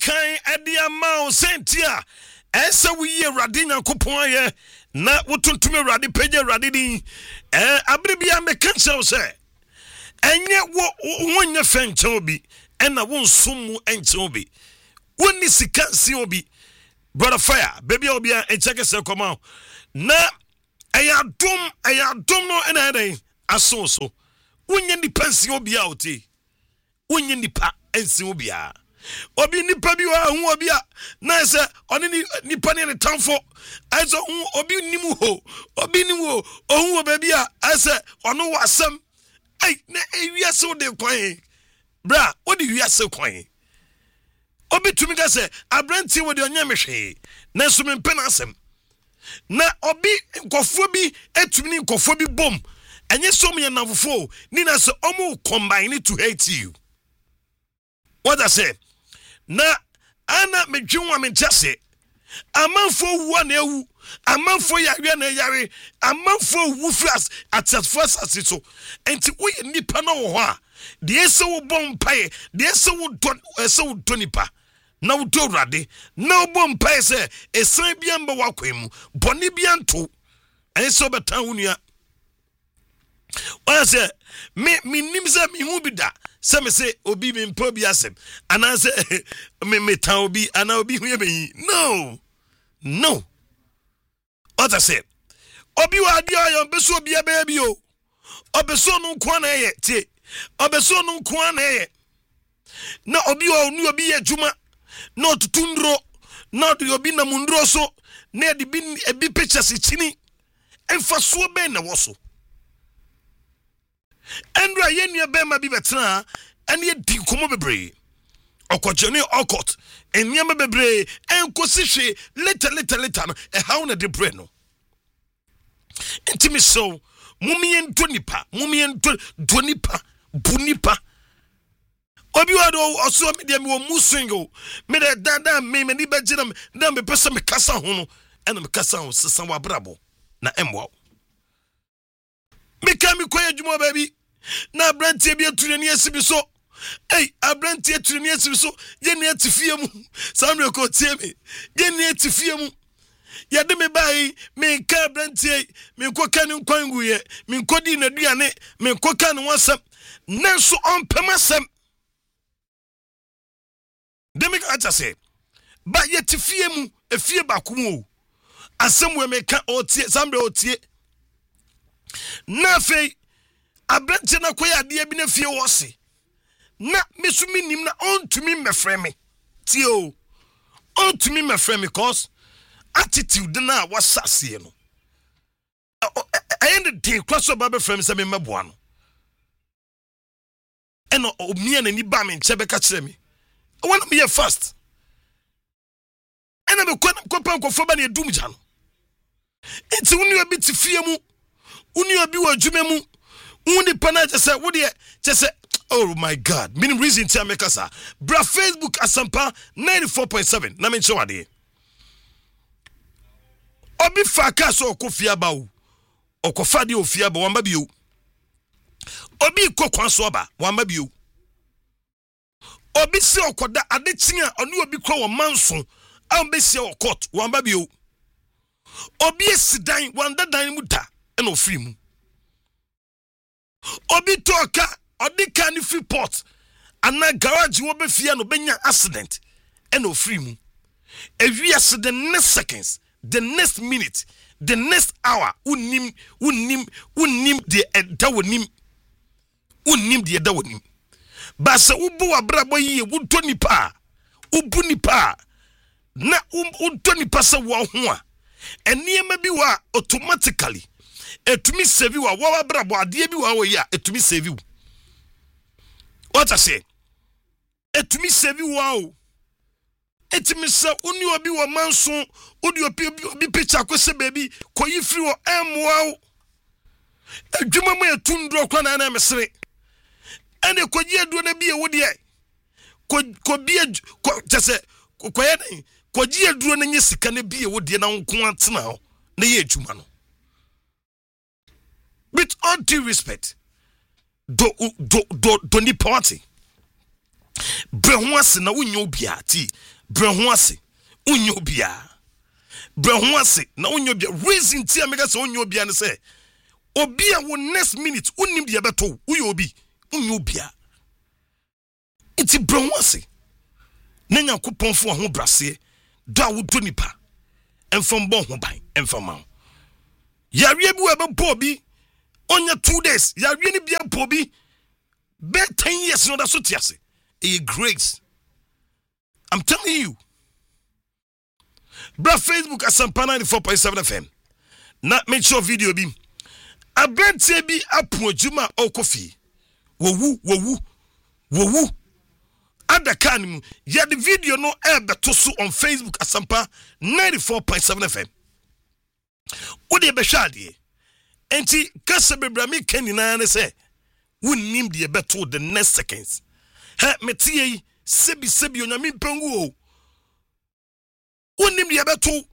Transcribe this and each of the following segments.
kan edia ma o sentia ese we Awurade Nyankopon aye na wotontume Awurade page Awurade din abre bia me kan se o se enye wonye fenche obi ena wonsom mu enche obi woni sika si obi brother fire baby obi a check se come na ayadom no ena den aso so wonye ni pensi obi a oti wonye nipa ensi obi a obi nipa bi wa hu obi a na se oni nipa ne tamfo aso hu obi nimu ho obi nimu ohu baby a ase ono wasam ai na wiase de kwan bra odi wiase kwan obi tumi ka se abranti wo de onyamehwe na so me mpena asem na obi nkofo bi etumi ni nkofo bi bom enye so me navufo ni na se omo combine to hate you. What I say na ana medwunwa me nchase amanfo wu na ewu amanfo yare na yare amanfo wu flas at first so enti wo nipa no wo ho a de ese wo bom pae de ese wo donipa na wo do Awurade na wo bom pae se esan bia mba wakwemu boni bia nto enso betan wunua wa se me nim se me hu bi da se me se obi me mpa bi asem ana se me tan obi ana obi hu ye be no what I say obi wa adi ayo beso obi abebi o obeso no nko na ye tie obeso no nko na ye na obi wa onu obi ye juma na otutundro na obi na mundro so na de bi ebi pictures chini emfa so be na woso Andra yenya bema bi betra ene di komo bebre okojene okot enyama bebre enkosihwe later no how na de bre no intimi so mumien donipa bunipa obi wado oso me de me wo musingo me de dada me ni bagina na me pesa me kasa ho no ena me kasa ho sesa wa brabo na emwo me ka me koya dwuma baby na abrantie bi aturani asibi so abrantie aturani asibi so ye ne atifie mu samre ko tie me ye ne atifie mu ya de me bai me ka abrantie me ko kan nkwangu ye me ko di na duane me ko kan wasam nanso on pemasem de me ka say ba ye tifie mu efie bakumu asem we me ka otie samre otie na fei abrantie na koya de bi na fie wose na mesumi nim na ontumi mefrɛ me tio ontumi mefrɛ me cause attitude na wasase no end the cross of baby frame say me meboa no eno omia na ni ba me nche be ka kire me wona me fast ena me kopa nkofo ba na edum gya no enti woni obi ti fie mu woni obi wa dwuma mu woni pana je say wo de je say oh my God meaning reason to make us bra Facebook asampa 94.7 na me nche wade obi faka so okofia ba wo okofa de ofia ba wamba bio obi kokwan so ba wamba bio obi se okoda adechia onu obi kro wo manso ambe se okot wamba bio obi esidan wanda dan mu da na ofiri mu obi toka odika ni free port ana garage wo be fia no benya accident na ofiri mu ewiase the next seconds the next minute the next hour unim the dawonim unim the dawonim basa ubu abrabo yiye wuto nipa ubu nipa na wuto nipa se wo ho a eniema bi wa automatically etumi save wa wo abrabo ade bi wa wo ya etumi save wo what I say etumi save wa o etimi se uni obi wo manso odi obi picture ko se baby ko yi free wo emwa adwuma mu etundro kwa na mesere ene ko ji edu na bi e wodi e ko bi ko tese ko ye den ko ji edu na nye sika na bi e wodi na nko atena ho na ye adwuma no with all due respect do ni party Brehwase na unyo bia ti. Brehwase unyo bia. Brehwase na unyo bia. Reason ti ameka se unyo bia ne se. Obia wo next minute unim dia beto. Uyo obi unyo bia. Iti brehwase. Nenya kuponfo ho brase. Da wo do nipa. Enfam bon ho ban. Enfam. Yawie bi we be bobi. Onya 2 days. Yawie ni bia bobi. Be 10 years no da so tiase. A grace. I'm telling you. Bra Facebook Asampa 94.7 FM. Na make sure video bi. Abrante bi apo adwuma okofi. Wowu. Adaka ni mu. Ya the video no beto so on Facebook Asampa 94.7 FM. Ode be hwade. Enti kasa bebra me kanina ne se wunnim de beto the next seconds. He metie sebi onyame pangu o. Wunnim de beto.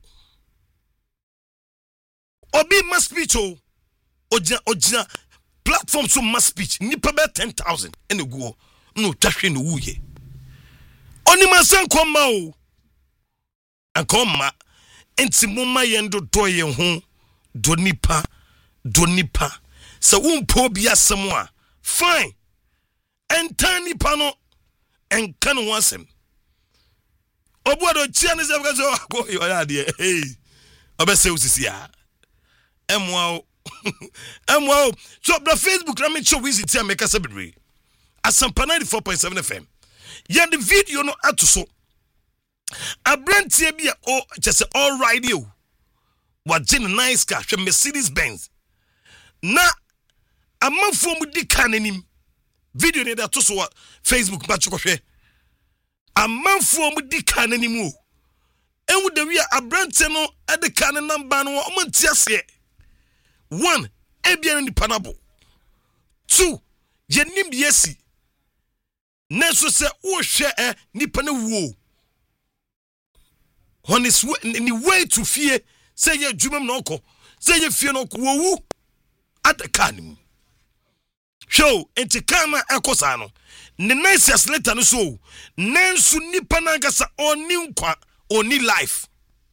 Obi must speech o. Oja platform so must speech. Nipa be 10,000 ene go. No twahwe no wuye. Oni masan koma o. Ankoma enti mumma yendo doye ho do nipa. So umpo bi asem a fine. Entani pano en kan wansem. Obuado chia ne se because go yo ya de hey. Obese usisi a. Emwa so the Facebook let me show visit here make us bebre. Asampa 94.7 FM. Yeah, the video no atuso. Abrantie bia o just all right you. What gen nice car, Mercedes Benz. Na amanfo mu di kan anim. Video ne da to so Facebook ba chukwohwe. Amanfo mu di kan anim o. Enwu de wi abrante no e de kan number no o mantiase. 1 ebia ni panabo. 2 yenim yesi. Neso se wo hwe nipa na wuo. On his way to fear say ye dwumam na okọ. Say ye fie no okọ wu at the canim. Show enti kana ekosa no. Ne nice later no so. Nensu nipa na gasa oni nkwa oni life.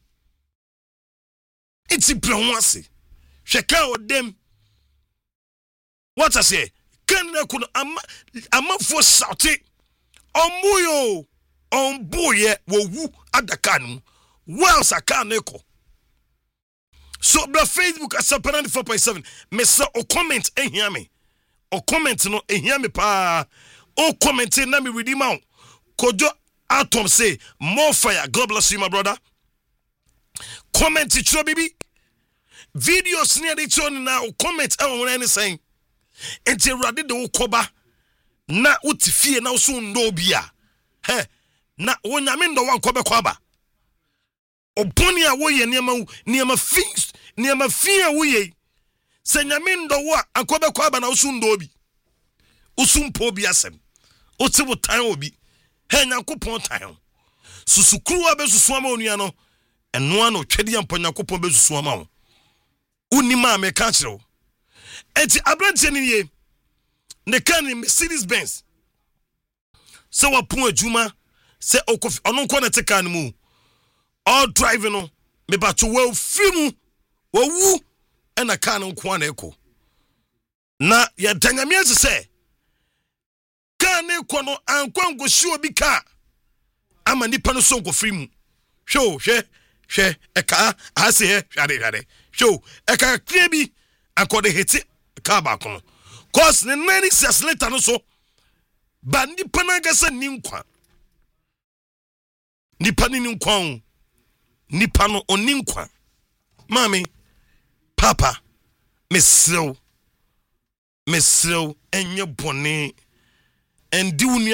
Enti brehwase. Sheka odem. What I say? Kan na kuno amafo shouting. Omuyo omboye wowu adaka no. Well sakaneko. So bra Facebook Asampa 94.7 me say o comment ehia me. O comment no ehia me pa. O comment na me redeem out. Kojo Atom say more fire. God bless you my brother. Comment it show baby. Videos near the channel now comment on anything. Enti rade de ukoba na utifie na usu ndo bia. He na wonyame ndo wankobe kwaba. Oboni a woye niema fins niema fia woye. Se nyame ndo wa ankobe kwaba na usu ndo obi. Usu mpo bi asem. Oti wo tan obi. He nyankopon tan. Susukuru abe susuama onua no. Eno ano twede ampa nyankopon be susuama wo. Unima me ka kire. Enti abrante ni ye ne kan ni Mercedes Benz se wapun adwuma se okofi ono nko na teka ni mu all driving no me ba to well fimu wu na kan nko na eko na ya danyamia se kan eko no ankwa ngoshi obi ka ama nipa no so nko fimu hwe eka ase hwade show eka krebi akode hiti ka ba kono cause ne nani ses later no so ba nipa na gasa ni nkwa nipa ni nkwa nipa no oni nkwa mami papa mesrew enye bone endi uni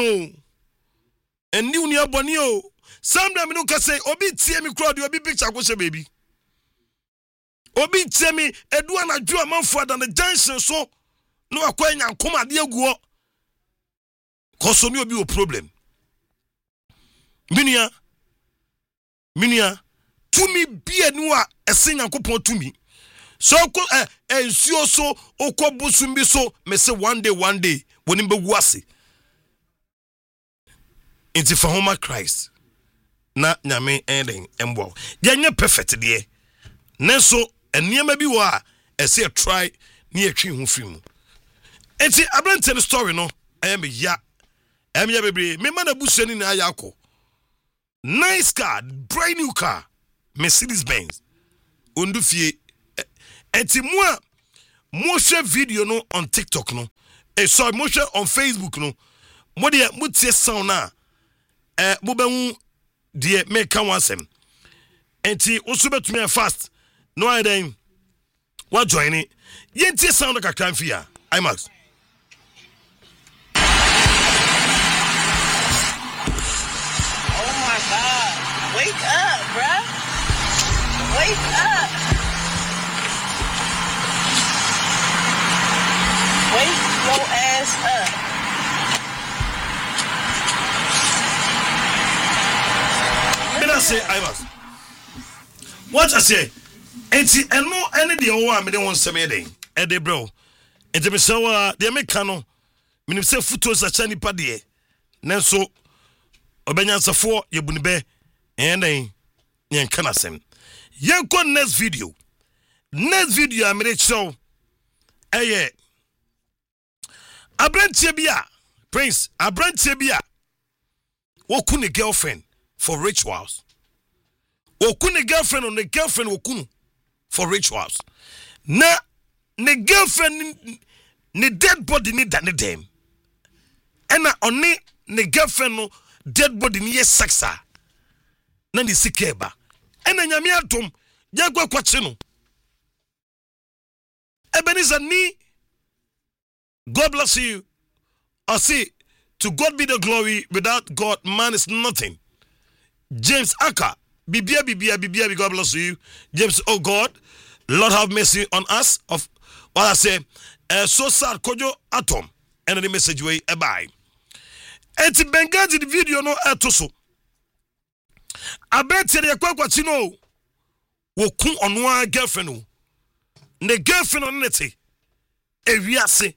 aboni o sometimes no ka say obi tie mi crowd obi picture ko she baby obi tie mi edu anadwo amanfo ada na junction so no akwanya nkoma de aguo koso ni obi o problem minia tumi bia nu a esen yankopon tumi so ko ensuo so okobusum bi so me say one day woni be wuase Inti Fahoma Christ. Na nyame ending embo. Yanye perfect de. Nenso eniyama bi wa ese try na yetwi ho fimu. Enti abrante the story no ayame ya. Ayame bebre me mana busani na ayako. Nice car, brand new car, Mercedes Benz. Undufie. Enti mo share video no on TikTok no. Sorry, mo share on Facebook no. Mo de mutie sound na mo be hu de make kan wansem. Enti oso betumi fast. No I then what join it? Yentie sound ka kan fia. IMAX. Oh my God. Wake up, bruh. Wake up. Wake your ass up. I say IMAX. What I say? Enti eno ene de o me de won seme den. E de bro. Enti me so de me ka no. Minim se photos a chani pa de. Nanso obenyansafo yebuni be enen yen kana sem. Yen ko next video. Next video am re show. Eye Abrantie bia Prince Abrantie bia wokuni girlfriend for rituals. Wokuni girlfriend on the girlfriend wokunu for rituals. Na ne girlfriend ne dead body ni dane dem. Ena oni ne girlfriend no dead body ni ye sexa. Na ni sikeba. Ena nyame atom yagwa kwache no. Ebenezer ni God bless you. I see to God be the glory. Without God man is nothing. James Aka Bibia, God bless you. James, oh God, Lord have mercy on us. Of what I say, so sad, Kojo Atom, and the message way, bye. And to Bengazi the video no atoso. I bet you the Quaquatino will come on one girlfriend. The girlfriend on neti. Ewiase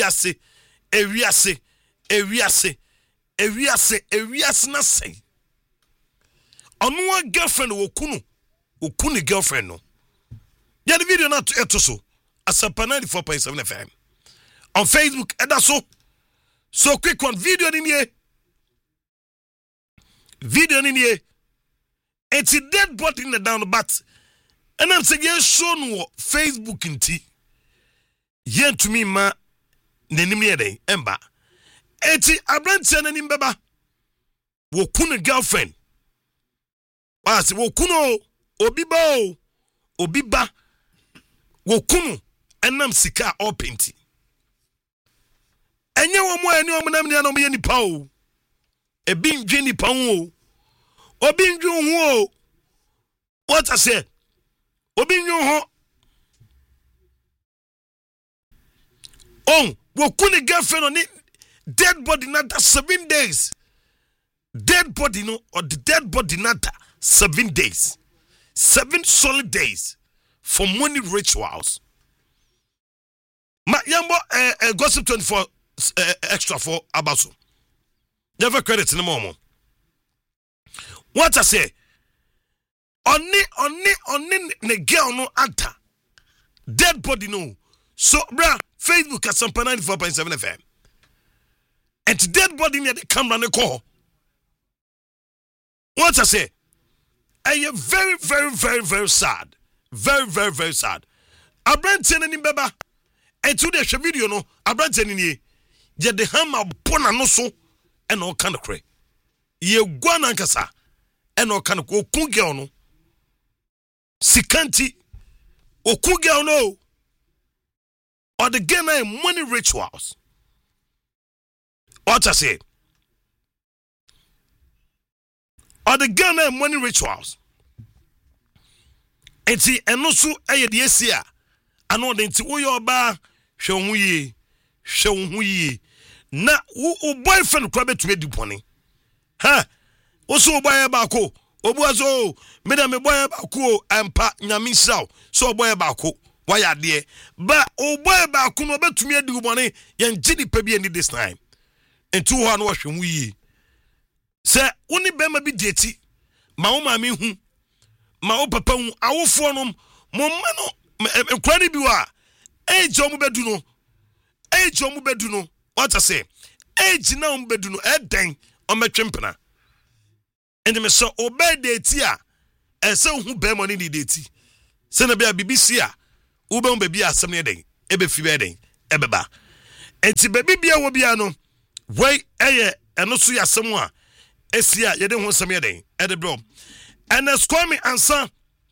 na say. On one girlfriend okunu girlfriend no. Ya the video na to so as a 94.7 FM. On Facebook and so quick one video in here. It's a dead body in the down the bat. And I'm saying show no Facebook in tea. Yen to me ma nenim yede emba. Eti abrantia nanim beba. Wokunu girlfriend. Asi wokuno obiba wokunu enam sika openti. Enye wo mo ani o nam ne na mo ye nipa o. Ebi ndwe nipa ho. Obi ndwe ho o. What I say? Obi ndwe ho. Oh, wokunu girlfriend on it dead body not 7 days. Dead body no or the dead body not 7 days. 7 solid days for money rituals. Ma yambo gossip 24 extra for Abaso. Never credit in the moment. What I say? Oni ne girl no actor. Dead body no. So bra Facebook at some 94.7 FM. And dead body near the camera and the call. What I say? I am very, very, very, very sad. Very, very, very sad. I brand sending in Beba. And today, the video no, I brand sending ye. Yet the hammer pona no so and all kind of cray. Ye guanankasa and all kind of okungel no. Sikanti okungel no. Or the Ghana money rituals. What I say? Or the Ghana money rituals. And see, and also a year. I know that it's your bar. Show me. Na who boyfriend crab to be money. Ha! Also buy a bako. Obuazo, Madame boy bako and pa nyamisao. So boy bako. Why are there? But oh boy about kuno bet to me do money yan jiddy pebi any this time. And 2 hand washing we Say uni bema bi deti ma wo maame hu ma wo papa hu awofo no mo ma no kwani bi wa age omu bedu no what I say age na omu bedu no eden o metwempena ende me so obey deti a ese hu be money ni deti se na bia BBC a wo be baby asem ne den ebe fi be den ebeba enti baby bia wo bia no wei eye eno so ya asem a esia yede ho asem ye den edebro and score me answer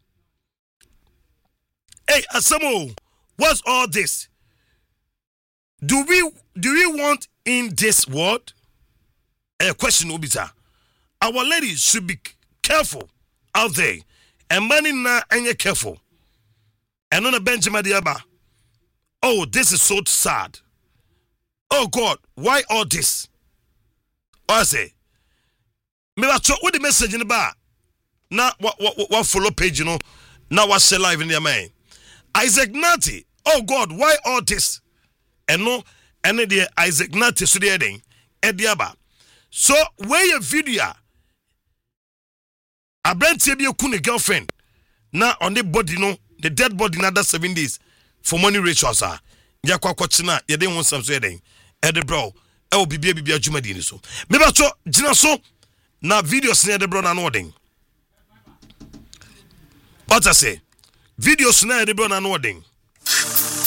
hey asemo what's all this do we want in this world a question obita our ladies should be careful out there and money na enye careful and on a Benjamin Diaba oh this is so sad oh God why all this I say me wa cho with the message in the bar na what follow page you know now what share live in their man Isaac Nati oh God why all this and no and the Isaac Nati so the ending Ediaba so where your video a brand be a kune girlfriend now on the body no the dead body another 7 days for money rituals are ya kwa china ya den won some so den edebro e will be adwuma di ni so me ba to gina so na videos na edebro na no den what I say videos na edebro na no den